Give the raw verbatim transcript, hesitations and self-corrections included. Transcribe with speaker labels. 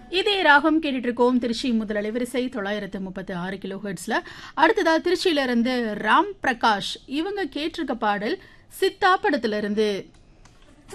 Speaker 1: இதே ராகம் கேட்டுட்டு இருக்கோம். திருச்சி முதல் அலைவரிசை தொள்ளாயிரத்து முப்பத்தி ஆறு கிலோ ஹெர்ட்ஸ்ல. அடுத்ததா திருச்சியில இருந்து ராம் பிரகாஷ் இவங்க கேட்டிருக்க பாடல் சித்தா படத்துல இருந்து.